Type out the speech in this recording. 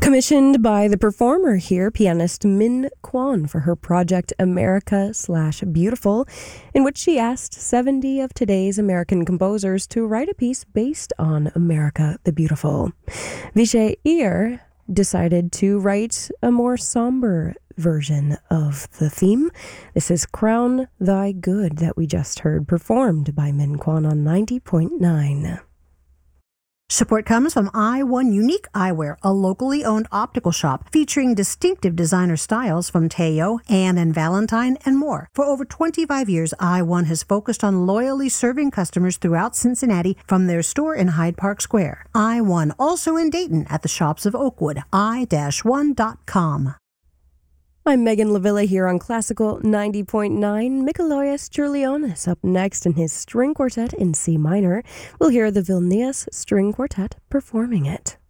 Commissioned by the performer here, pianist Min Kwon, for her project America/Beautiful, in which she asked 70 of today's American composers to write a piece based on America the Beautiful. Vishay Iyer decided to write a more somber version of the theme. This is Crown Thy Good that we just heard performed by Min Kwon on 90.9. Support comes from I1 Unique Eyewear, a locally owned optical shop featuring distinctive designer styles from Teo, Anne and Valentine, and more. For over 25 years, I1 has focused on loyally serving customers throughout Cincinnati from their store in Hyde Park Square. I1 also in Dayton at the shops of Oakwood, i-1.com. I'm Megan Lavilla here on Classical 90.9. Mikolajus Čiurlionis up next in his string quartet in C minor. We'll hear the Vilnius String Quartet performing it.